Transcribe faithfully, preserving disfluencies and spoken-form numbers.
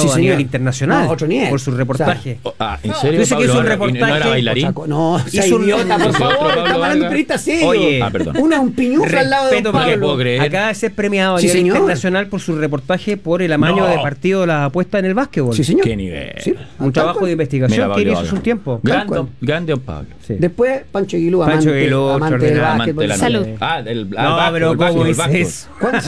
Sí, a señor. nivel internacional No, otro nivel. por su reportaje. Oh, ah, ¿en No, serio? tú dices que Pablo hizo un Vargas? ¿Y no- ¿No era reportaje- bailarín? Chaco, no, sea Hizo un- idiota, por ¿Ese favor, otro Pablo estamos hablando de un Vargas? periodista serio. Oye. Ah, perdón. Una un piñufla al lado de Respeto don porque Pablo. puedo creer. acaba de ser premiado a Sí, nivel señor. internacional por su reportaje por el amaño No. de partido de las apuestas en el básquetbol. Sí, señor. ¿Qué nivel? Sí. Un Tal trabajo cual. de investigación Mira, que Pablo hizo hace Vargas. un tiempo. Grande, cual. grande don Pablo. Sí. Después, Pancho Aguilú, Pancho amante, Aguilú, amante del extraordinario. Amante de básquetbol. la Salud. noche. Ah, del No, pero ¿cómo dices eso? ¿Cuánto?